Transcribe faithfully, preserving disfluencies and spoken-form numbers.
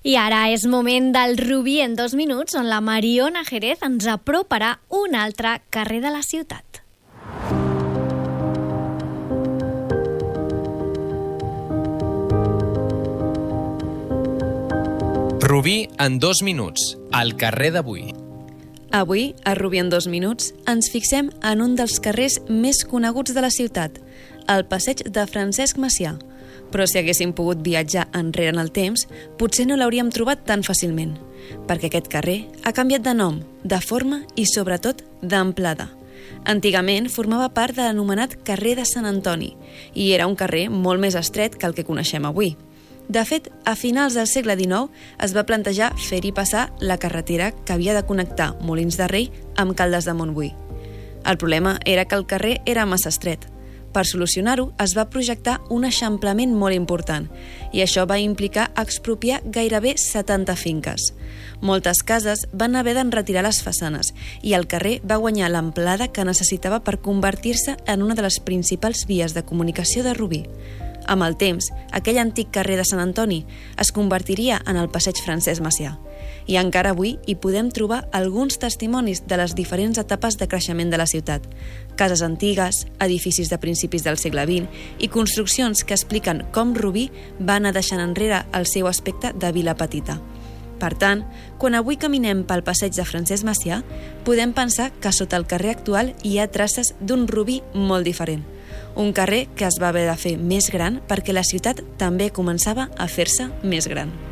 I ara és moment del Rubí en dos minuts, on la Mariona Jerez ens aproparà un altre carrer de la ciutat. Rubí en dos minuts, al carrer d'avui. Avui, a Rubí en dos minuts, ens fixem en un dels carrers més coneguts de la ciutat, el passeig de Francesc Macià. Però si haguéssim pogut viatjar enrere en el temps, potser no l'hauríem trobat tan fàcilment, perquè aquest carrer ha canviat de nom, de forma i, sobretot, d'amplada. Antigament formava part de l'anomenat carrer de Sant Antoni i era un carrer molt més estret que el que coneixem avui. De fet, a finals del segle dinou es va plantejar fer-hi passar la carretera que havia de connectar Molins de Rei amb Caldes de Montbui. El problema era que el carrer era massa estret. Per solucionar-ho, es va projectar un eixamplament molt important i això va implicar expropiar gairebé setanta finques. Moltes cases van haver d'enretirar les façanes i el carrer va guanyar l'amplada que necessitava per convertir-se en una de les principals vies de comunicació de Rubí. Amb el temps, aquell antic carrer de Sant Antoni es convertiria en el passeig Francesc Macià. I encara avui hi podem trobar alguns testimonis de les diferents etapes de creixement de la ciutat. Cases antigues, edificis de principis del segle vint i construccions que expliquen com Rubí va anar deixant enrere el seu aspecte de vila petita. Per tant, quan avui caminem pel passeig de Francesc Macià, podem pensar que sota el carrer actual hi ha traces d'un Rubí molt diferent. Un carrer que es va haver de fer més gran perquè la ciutat també començava a fer-se més gran.